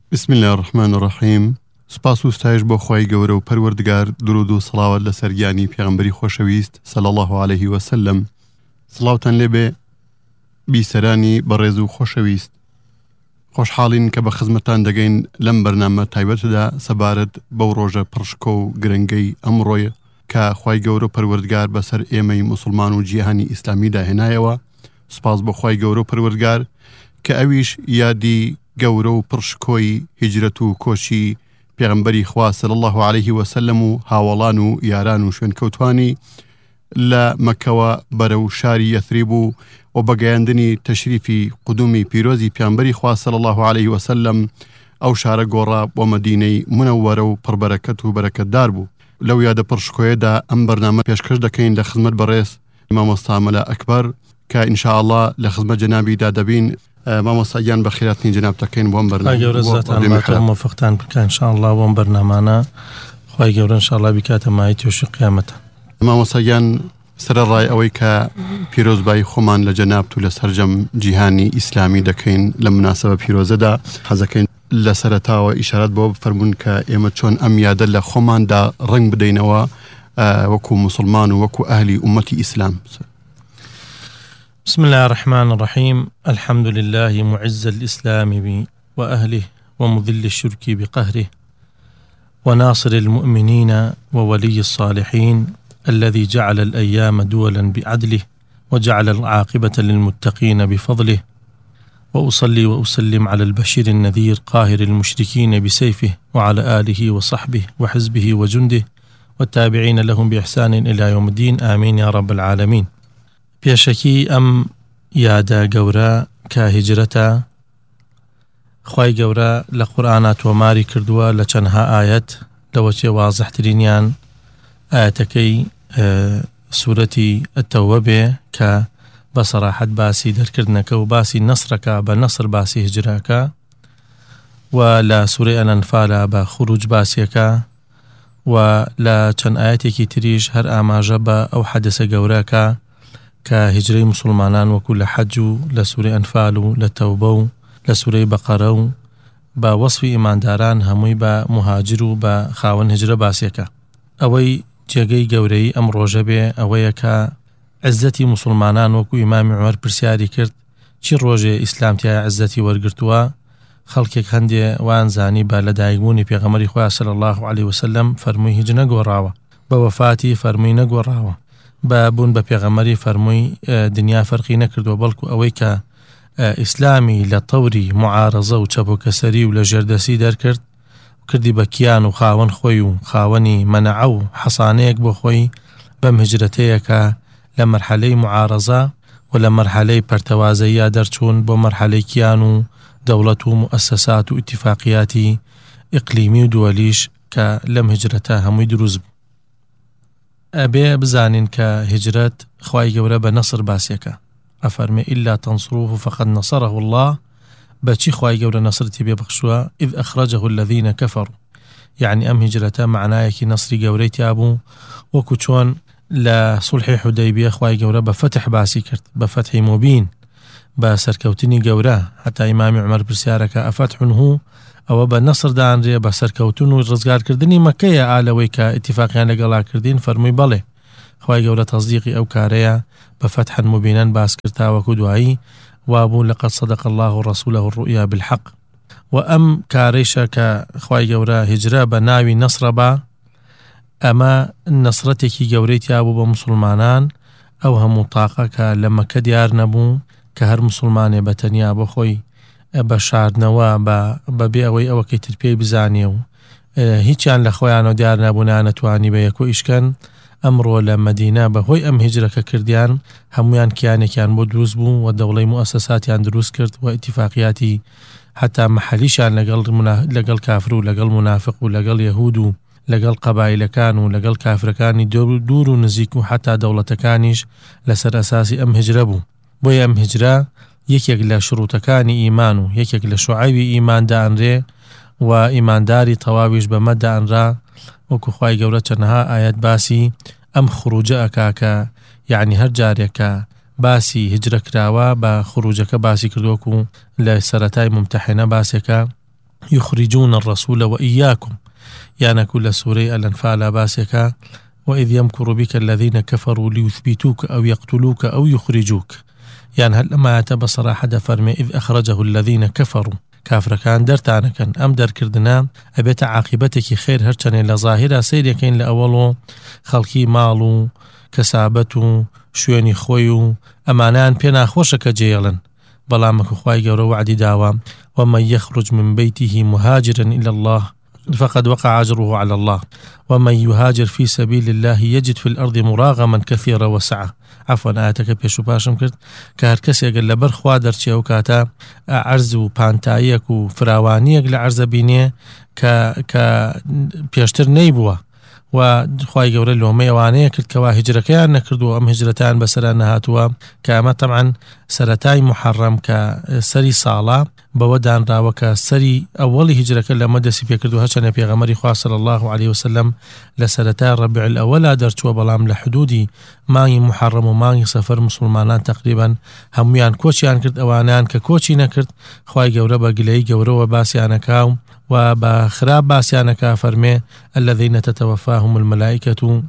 بسم الله الرحمن الرحیم. سپاس و ستایش بۆ خوای گەورە و پەروەردگار، درود و سڵاوات لەسەر گیانی پێغەمبەری خۆشەویست صلی الله عليه وسلم. سڵاوتان لێبێ بیسەرانی بەڕێز و خۆشەویست. خۆشحاڵین کە بە خزمەتان دەگەین لەم بەرنامە تایبەتدا سەبارەت بەو ڕۆژە پڕشکۆ و گرنگەی ئەمڕۆیە کە خوای گەورە و پەروەردگار بەسەر ئێمەی موسڵمان و جیهانی ئیسلامی داهێنایەوە. سپاس بۆ خوای گەورە و پەروەردگار کە ئەویش یادی گەورە و پڕشکۆی هیجرەت و کۆچی پێغەمبەری خوا صلی الله عليه وسلم و هاوڵان و یاران و شوێنکەوتوانی لە مەکەوە بەرەو شاری یەثریب و بەگەیاندنی تەشریفی قودومی پیرۆزی پێغەمبەری خوا صلی الله عليه وسلم ئەو شارە گۆڕا بۆ مەدینەی منەوەرە و پڕبەرەکەت و بەرەکەتدار بوو. لەو یادە پڕشکۆیەدا ئەم بەرنامە پێشکەش دەکەین لە خزمەت بەڕێز مامۆستا مەلا ئەکبەر کە ئینشاءالله لە خزمەت جەنابیدا دەبین. مامۆستا گیان بە خێراتنی جەناب دەکەین بۆ ئەم بەرنامە. گەورە زاتان موفقتان بکە ئینشاءالله بۆ ئەم بەرنامانە. خوای گەورە ئینشاءالله بیکاتە مای توێشی قیامەتە. مامۆستا گیان سەرڕای ئەوەی کە پیرۆزبایی خۆمان لە جەنابت و لە سەرجەم جیهانی ئیسلامی دەکەین لە مناسبە پیرۆزەدا حەزەکەین لە سەرەتاوە ئیشارەت بۆ بفەرمون کە ئێمە چۆن ئەم یادە لە خۆماندا ڕنگ بدەینەوە وەکو موسڵمان و وەکو ئەهلی ئومەتی ئیسلام. بسم الله الرحمن الرحيم. الحمد لله معز الإسلام وأهله ومذل الشرك بقهره وناصر المؤمنين وولي الصالحين الذي جعل الأيام دولا بعدله وجعل العاقبة للمتقين بفضله، وأصلي وأسلم على البشير النذير قاهر المشركين بسيفه وعلى آله وصحبه وحزبه وجنده والتابعين لهم بإحسان إلى يوم الدين، آمين يا رب العالمين. پێشەکی ئەم یادە گەورە کە هیجرەتە، خوای گەورە لە قورئانە تۆماری کردووە لە چەندها ئاەت، لەوەچێ وازحترینیان ئاەتەکەی سوورەتی ئەتەوبە بێ کە بە سەراحەت باسی دەرکردنەکە و باسی نەسرەکە بە نەسر باسی هیجراکە، و لە سوورەی ئەنفالە بە خروج باسیەکە، و لە چەند ئاەتێکی تریش هەر ئاماژە بە ئەو حەدەسە گەورەکە کە هیجرەی مسلمانان وەکو لە حەج و لە سوورەی ئەنفال و لە تەوبە و لە سوورەی بەقەرە و بە وەسفی ئیمانداران هەمووی بە مهاجر و بە خاوەن هیجرە باسیەکە. ئەوەی جێگەی گەورەی ئەم ڕۆژە بێ ئەوەیە کە عزەتی مسلمانان وەکو ئیمامی عومەر پرسیاری کرد چی ڕۆژێ ئیسلامتیایە عزەتی وەرگرتووە، خەڵکێک هەندێ وان زانی بە لەدایکبوونی پێغەمبەری خوا صلی الله عليه وسلم فەرمووی هیچ نەگۆڕاوە، بە وەفاتی فەرمووی نەگۆڕاوە، بە بوون بە پێغەمبەری فەرمووی دنیا فەرقی نەکردووە، بەڵکو ئەوەی کە ئیسلامی لە تەوری معارەزە و چەپۆکەسەری و لە ژێردەسی دەرکرد کردی بە کیان و خاوەن خۆی و خاوەنی مەنەعە و حەسانەیەک بۆ خۆی بەم هجرەتەیە کە لە مەرحەلەی معارەزە و لە مەرحەلەی پەرتەوازەیە دەرچوون بۆ مەرحەلەی کیان و دەوڵەت و مؤسسات و ئیتیفاقیاتی ئیقلیمی و دووەلیش کە لەم هجرەتە هەمووی دروست بوو. ئەبێ بزانین کە هجرەت خوای گەورە بە نەسر باسیەکە، ئەفەرمێ ئیلا تەنصروه فقد نصره الله، بەچی خوای گەورە نەسرتی بێ بەخشووە إذ أخرجه الذين كفروا، يعني ئەم هجرەتە معنایەکی نەسری گەورەی تیابوو، وەکو چۆن لە سولحی حودەیبیە خوای گەورە بە فتح باسی کرد، بە فتحی مبین، بە سەرکەوتنی گەورە، هەتا ئیمامی عومەر پرسیارەکە ئەفتح هو، ئەوە بە نەسر دانرێ بە سەرکەوتن و ڕزگارکردنی مەکەیە ئالەوەی کە ئیتیفاقیان لەگەڵا کردین؟ فەرمووی بەڵێ. خوای گەورە تەصدیقی ئەو کارەیە بە فتحا مبینەن باس کرد تاوەکو دوایی وابوو لقد صدق الله رسوله الرؤيا بالحق. و ئەم کارەیشە کە خوای گەورە هجرە بە ناوی نەسرە با، ئەمە نەسرەتێکی گەورەی تیابوو بە مسلمانان، ئەو هەموو تاقە کە لە مەکە دیار نەبوو کە هەر مسلمانێ بە تەنیا بۆ خۆی بە شاردنەوە بەبێ ئەوەی ئەوەکەی تر پێی بزانێ و هیچیان لە خۆیانەوە دیار نەبوونە نەتوانی بە یەکۆ ئیشکەن، ئەمڕۆ لە مەدینە بەهۆی ئەم هیجرەکە کردیان هەمویان کیانێکیان بۆ دروست بوو و دەوڵەی مؤسساتیان دروست کرد و ئیتیفاقیاتی حتا مەحەلیشان لەگەڵ کافر و لەگەڵ منافق و لەگەڵ یەهود و لەگەڵ قەبایلەکان و لەگەڵ کافرەکانی دوور و نزیک و حتا دەوڵەتەکانیش لەسەر ئەساسی ئەم هجرە بوو. بۆیە ئەم هجرە یەکێک لە شروتەکانی ئیمان و یەکێک لە شوعەیبی ئیمان دانرێ و ئیمانداری تەواویش بەمە دانرا، وەکو خوای گەورە چەندها ئاەت باسی ئەم خروجە ئەکاکە، یعنی هەر جارێکە باسی هجرە کراوە بە خروجەکە باسی کردووەکو لە سەرەتای ممتەحنە باسێکە يخرجون الرسول وإياكم يعني كل سورة الأنفال باسك وإذ يمكر بك الذين كفروا ليثبتوك أو يقتلوك أو يخرجوك يعني هل ما تبصر أحد فرمي إذ أخرجه الذين كفروا كافر كان درتانا كان أم در كردنا أبيت عاقبتك خير هرچني لظاهرة سيريكين لأولو خلقي مالو كسابتو شويني خويو أمانان بينا خوشك جيلا بلامك خواي جورو وعدي داوا ومن يخرج من بيته مهاجرا إلى الله فقد وقع أجره على الله ومن يهاجر في سبيل الله يجد في الأرض مراغما كثيرا وسعة عفوا آتك بيشو باشم كرد كهر كسي قل لبر خوادر چه وكاتا عرض و پانتايك و فراوانيك لعرض بينيه بيشتر نيبوه و خواهي قوري اللومي وانيه كرد كوا هجركيان نكردو أم هجرتان بسران هاتوا كاما طبعا سرتاي محرم كسري صالة بودان راوكا سري أولي هجرك لما دسي بيكردو هشان بيغمري خواه صلى الله عليه وسلم لسرتاي ربيع الأول درتوا بلام لحدودي ماني محرم وماني سفر مسلمانان تقريبا هميان كوشيان كرد أوانان ككوشي نكرد خواهي قوري بقلي قوري وباسيان كاو وبخراب باسيانك فرمي الذين تتوفاهم الملائكة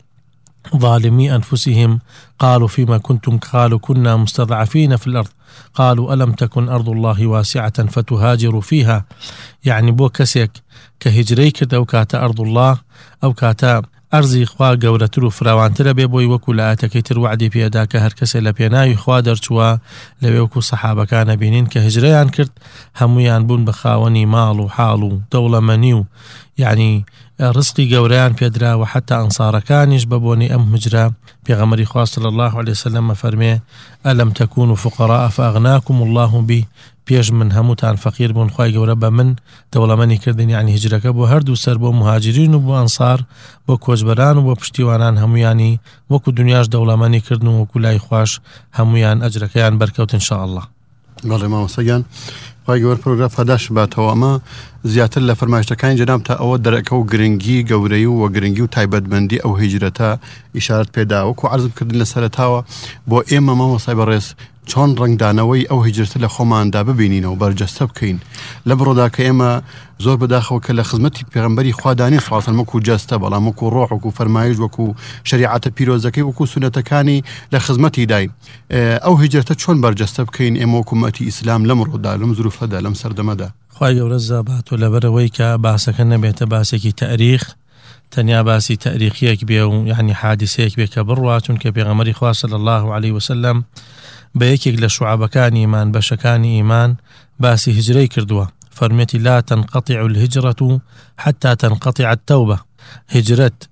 ظالمي أنفسهم قالوا فيما كنتم قالوا كنا مستضعفين في الأرض قالوا ألم تكن أرض الله واسعة فتهاجروا فيها يعني بو كسيك كهجريك أو كاتا أرض الله أو كاتا أرزي خوا قورتلو فراوانتر بيبوي وكو لآتكيتر وعدي بيداك هركسي لبيناي خوا درچوا لبيوكو صحابة كان بينين كهجريان كرت هميان بون بخاوني مالو حالو دولة منيو يعني رزقي قوريان بيدرا وحتى أنصار كانش ببوني أم هجرا بيغمري خوا صلى الله عليه وسلم فرمي ألم تكونوا فقراء فأغناكم الله به بيش من هموتان فقير بون خواهي قوربا من دولماني كردن يعني هجرك بو هردو سر بو مهاجرين وبو أنصار بو كوجبران وبو پشتیوانان همو يعني وكو دنياش دولماني كردن وكو لاي خواش همو يعني أجرك يعني بركوت إن شاء الله بله ما وسيان خواهي قور پروگراف هداش باتوا اما زیاتر لفرمایشتەکانی جنابتە ئەوە دەرەکە و گرنگی گەورەی و گرنگی و تایبەتمەندی ئەو هیجرەتە ئیشارەت پێدا وەکو عەرزم کردن لە سەرەتاوە بۆ ئێمە مامۆستای بەڕێز چۆن ڕنگدانەوەی ئەو هیجرەتە لە خۆماندا ببینینەوە بەرجەستە بکەین لە بڕۆدا کە ئێمە زۆر بەداخەوە کە لە خزمەتی پێغەمبەری خوادانی صلی الله علیه و سلم وەکو جەستە بەڵام وەکو ڕۆح وەکو فەرمایش وەکو شریعەتە پیرۆزەکەی وەکو سونەتەکانی لە خزمەتی داین ئەو هیجرەتە چۆن بەرجەستە بکەین ئێمە وەکو ئومەتی ئیسلام لەم ڕۆدا لەم زروفەدا لەم سەردەمەدا خواهي گەورە زابات و لەبەرەوەی کە باسەکە نەبێتە باسێکی تاریخ تەنیا باسی تاریخیەک بێ و یعنی حادثەیەک بێ کە بڕوا چونکە پێغەمبەری خوا صلی الله عليه وسلم بە یەکێک لە شوعەبەکانی ئیمان بەشەکانی ئیمان باسی هجرەی کردووە فەرمێتی لا تنقطع الهجرة حتى تنقطع التوبة هجرت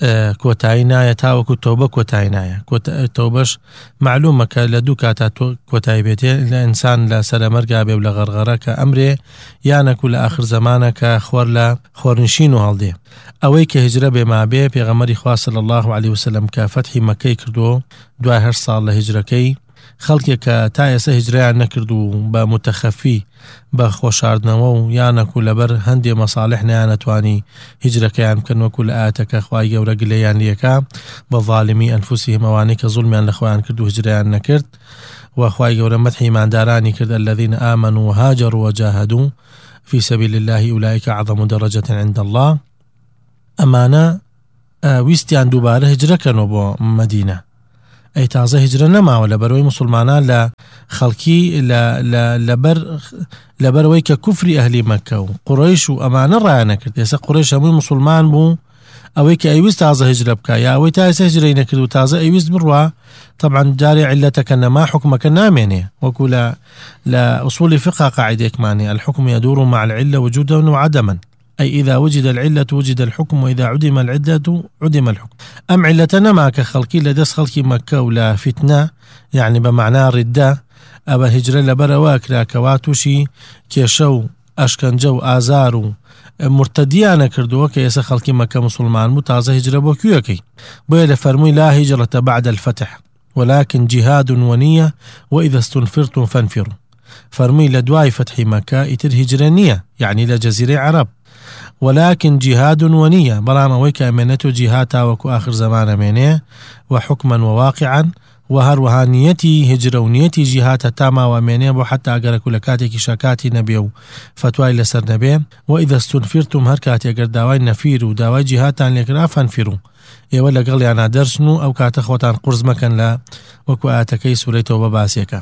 کۆتایی نایە تاوەکو تۆبە کۆتایی نایە تۆبەش معلومە کە لە دوو کاتا کۆتایی بێتێ لە ئینسان لە سەرەمەرگا بێ و لە غەرغەرە کە ئەمرێ یانەکو لە ئاخر زەمانە کە خۆر لە خۆرنشین و هەڵدێ ئەوەی کە هجرە بێ مابێ پێغەمبەری خوا صلی الله عليه وسلم کە فەتحی مەکەی کردو دوای 8 ساڵ لە هجرەکەی خەڵکێک کە تا ئێستا هجرەیان نەکرد و بە متەخەفی بە خۆشاردنەوە و یانەکو لەبەر هەندێ مەساڵح نەیانەتوانی هیجرەکەیان بکەن وەکو لە ئاەتەکە خوای گەورە گلەیان لێکا بە ظالمی ئەنفوسیهم ئەوانەی کە زوڵمیان لە خۆیان کرد و هجرەیان نەکرد و خوای گەورە مەدحی ئیماندارانی کرد الذين آمنوا وهاجروا وجاهدوا في سبيل الله أولئك أعظم درجة عند الله ئەمانە ویستیان دووبارە هجرەکەنەوە بۆ مەدینە ئەی تازە هجرە نەماوە لە بەرەوەی مسلمانان لە خەڵکی لەبەرەوەی کە کوفری ئەهلی مەکە و قوڕەیش و ئەمانە ڕایانەکرد ئێستا قوڕەیش هەمووی مسلمان بوو ئەوەی کە ئەیویست تازە هجرە بکە یا ئەوەی تا ئێستا هجرەی نەکرد و تازە ئەیویست بڕوا طبعا جاري علتك نما حكمك ناميني وكل لا أصول فقه قاعدة ماني الحكم يدور مع العلة وجودا وعدما أي إذا وجد العلة وجد الحكم وإذا عدم العلة عدم الحكم أم علتنا ما كخلقي لدس خلقي مكة ولا فتنة يعني بمعنى ردة أبا هجرة لبرواك لا كواتوشي كيشو أشكنجو آزارو مرتديانا كردوه كيسا خلقي مكة مسلمان متازة هجرة بوكيوكي بويل فرمي لا هجرة بعد الفتح ولكن جهاد ونية وإذا استنفرتم فانفروا فرمي لدواي فتح مكة إتر هجرانية يعني لجزيرة عرب ولكن جهاد ونية برام ويك أمنته جهاتا وكو آخر زمان أمينيه وحكما وواقعا و هەروەها نیەتی هجرە و نیەتی جیهات هەتا ماوەمێنێ بۆ حتا ئەگەرە و لە کاتێکی شاکاتی نەبێ و فتوای لەسەر نەبێ و ئیدە استونفرتم هەر کاتێگەر داوای نەفیر و داوای جیهاتان لێکرا فەنفیرو ئێوە لەگەڵیانە دەرچن و ئەو کاتە خۆتان قورس مەکەن لە وەکو ئاەتەکەی سوورەی تەوبە باسیەکە.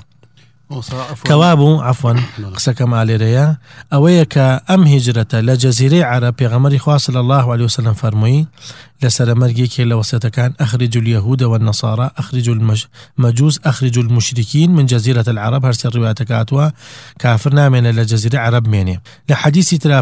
کەوابوو عەفوەن قسەکەم ئالێرەیە ئەوەیە کە ئەم هیجرەتە لە جەزیرەی عەرەب پێغەمبەری خوا صلی الله علیه وسلم فەرمووی لە سەرەمەرگێکی لە وەسیەتەکان ئەخرجوا اليهود والنصارى أخرجوا المجوس أخرجوا المشركين من جزيرة العرب هەر سێ ڕوایەتەکە هاتووە کافر نامێنە لە جەزیرەی عەرەب مێنێ. لە حەدیثی ترا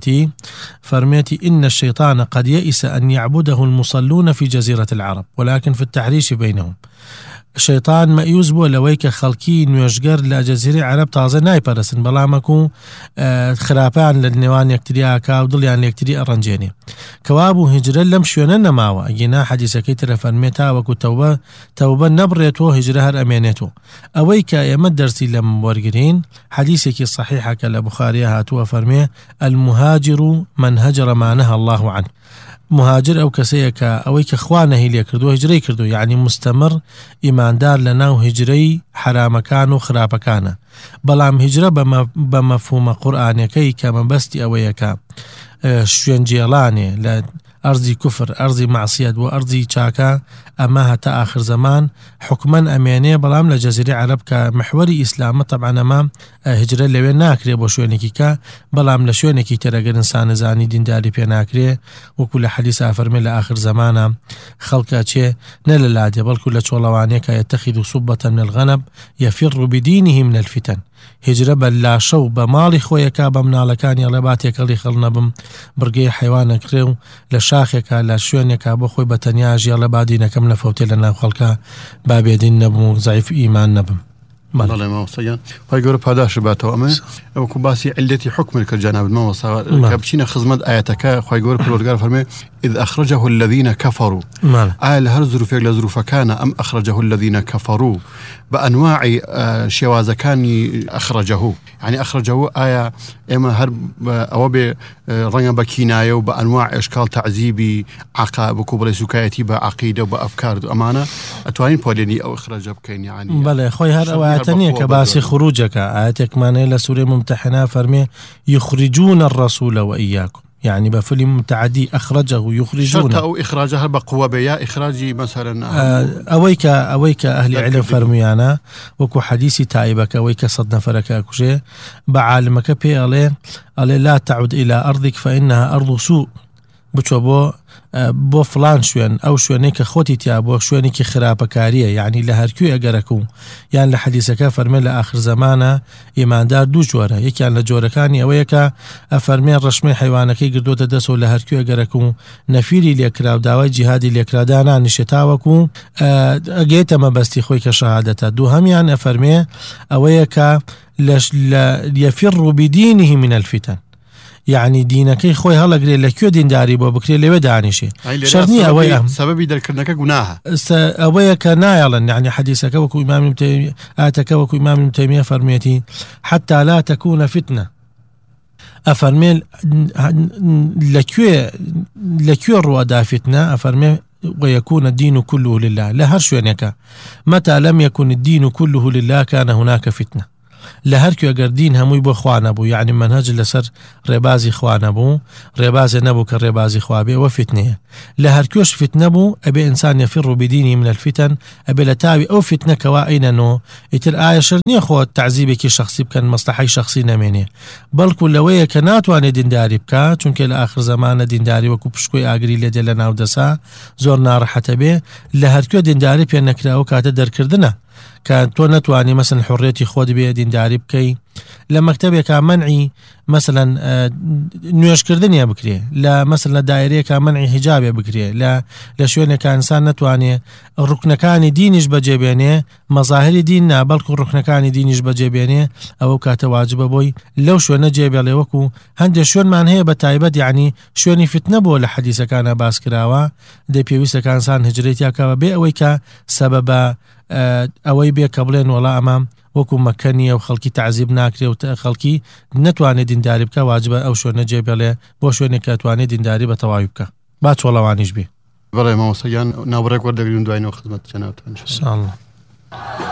فەرموویەتی إن الشيطان قد يئس أن يعبده المصلون في جزيرة العرب ولكن في التحريش بينهم. شەیطان مەیوس بووە لەوەی کە خەڵکی نوێژگەر لە جەزیرەی عەرەب تازە نایپەرستن بەڵامەکو خراپیان لە نێوان یەکتریاکە و دڵیان لە یەکتری ئەڕەنجێنێ. کەوابوو هیجرە لەم شوێنە نەماوە ئەگەنا حەدیثەکەی ترە فەرمێ تاوەکو تەوبە نەبڕێتەوە هیجرە هەر ئەمێنێتەوە. ئەوەی کە ئێمە دەرسی لەم وەرگرین حەدیثێکی صحیحە کە لە بوخاریە هاتووە فەرمێ المهاجر من هجر ما نهى الله عنه. مهاجر ئەو کەسەیە کە ئەوەی کە خوا نەهی لێ کردو هیجرەی کردو یعنی مستەمر ئیماندار لە ناو هیجرەی حرامەکان و خراپەکانە. بەڵام هیجرە بە مەفهومە قورئانەکەی کە مەبەستی ئەوەیە کە شوێنجێڵانێ لە ئەرزی کوفر ئەرزی معسیەت و ئەرزی چاکە ئەمە هەتا آخر زمان حکمەن ئەمێنێ بەڵام لە جەزیرەی عەرەب کە محوەری ئیسلامە طبعاً ئەمە هیجرە لەوێ ناکرێ بۆ شوێنێکی کە بەڵام لە شوێنێکی ترەگەر ئینسان زانی دینداری پێ ناکرێ وەکو لە حەدیث فەرمێ لە آخر زمانە خەڵکە چێ نە لە لادێ بەڵکو لە چۆڵەوانەیە کە يتخذ صبة من الغنم يفر بدينه من الفتن. هجرە بە لاشە و بە ماڵی خۆیەکە بە مناڵەکانی ئەڵێ با تێکەڵی خەڵ نەبم بڕگەی حیوانەکرێ و لە شاخێکە لە شوێنێکە بۆ خۆی بە تەنیا ژیان لە بادینەکەم لە فەوتێ لە ناو خەڵکە با بێدین نەبم و زایف ئیمان نەبم. بەڵێ مامۆستایان خی گەورە پاداش باتەوە ئەمە ئەوکو باسی عیلەتی حکمت کرد جەناب مامۆستا کە بچینە خزمەت ئاەتەکە خی گەورە پەروەردگار فەرمێ إذ أخرجه الذين كفروا آل هر ظروفك لظروف كان أم أخرجه الذين كفروا بأنواع شوازكاني أخرجه يعني أخرجه آية إما هر أو رنگ بكيناية وبأنواع إشكال تعذيبي عقاب وكبر سكايتي بعقيدة وبأفكار أمانة أتوانين بوليني أو إخراج بكين يعني بله خوي هر أواتني كباسي خروجك آياتك معناه لسورة ممتحنة فرمي يخرجون الرسول وإياكم يعني بفيلم متعدي أخرجه يخرجون أو إخراجها بقوة بيا إخراجي مثلا أويك أهل علم فرميانا وكو حديثي تائبك أويك صد نفرك أكوشي بعالمك بي ألي لا تعد إلى أرضك فإنها أرض سوء بچو بۆ فلان شوێن ئەو شوێنەی کە خۆتی تیا بۆ شوێنێکی خراپەکاریە یعنی لە هەرکوێ ئەگەرەکو یان لە حەدیثەکە فەرمێ لە آخر زمانە ئیماندار دوو جۆرە یەکیان لە جۆرەکانی ئەوەیە کە ئەفەرمێ ڕەشمەی حیوانەکەی گردۆتە دەسەوە لە هەرکوێ ئەگەرەکو نەفیری لێکرا و داوای جیهادی لێکرادانا نیشتاوەکو ئەگەیتە مەبەستی خۆی کە شەهادەتە. دووهەمیان ئەفەرمێ ئەوەیە کە يفر بدينه من الفتن يعني دينكي خوي هلا قري لكيو دين داري بو بكري لي دانيشي شرني اوي سبب ذكرناك جناها اوي كنايلا يعني حديثك وكو امام ابن تيميه اتك وكو امام ابن تيميه فرميتي حتى لا تكون فتنه افرمي لكيو روادا فتنه افرمي ويكون الدين كله لله لا هرش وينك متى لم يكن الدين كله لله كان هناك فتنه لە هەرکوێ ئەگەر دین هەمووی بۆ خوا نەبوو یعنی منهج لەسەر ڕێبازی خوا نەبوو ڕێبازێ نەبوو کە ڕێبازی خوا بێ وە فتنەیە لە هەرکوێش فتنە بوو ئەبێ ئینسان يفر بدينه من الفتن ئەبێ لە تاوی ئەو فتنە کەوا ئەینەنۆ ئیتر ئایا شەر نییە خۆ تعزیبێکی شخصی بکەن مەسلحەی شخصی نەمێنێ بەڵکو لەوەیە کە ناتوانێت دینداری بکە چونکە لە آخر زمانە دینداری وەکو پشکۆی ئاگری لێدێ لە ناو دەسا زۆر ناڕەحەتە بێ لە هەرکوێ دینداری پێ نەکراوە کاتە دەرکردنە کە تۆ نەتوانی مەسن حڕێتی خۆت بێ دینداری بکەی لە مەکتەبێکە منعی مثلا نوێشکردنیە بکرێ لە مثلا دایرەیەکە منعی حیجابێ بکرێ لە شوێنێکە ئینسان نەتوانێ ڕوکنەکانی دینیش بەجێبێنێ مەزاهری دین نابەڵکو ڕوکنەکانی دینیش بەجێبێنێ ئەوە کاتە واجبە بۆی لەو شوێنە جێبێڵێ وەکو هەندێک شوێنمان هەیە بە تایبەت یعنی شوێنی فتنە بۆ لە حەدیثەکانە باس کراوە دەی پێویستە ئینسان هجرێتیاکەوە بێ ئەوەی کە سەبەبە ئەوەی بێ کە بڵێن وەڵا ئەمام وەکو مەکەنیە و خەڵکی تعزیب ناکرێ و خەڵکی نەتوانێت دینداری بکە واجبە ئەو شوێنە جێبێڵێ بۆ شوێنێک کە توانێت دینداری بە تەواوی بکە با چۆڵەوانیش بێ. بەڵێ مامۆستایان ناوبڕێک وەردەگرین دوایەوە خزمەت جەنابتان. ئینشاءالله.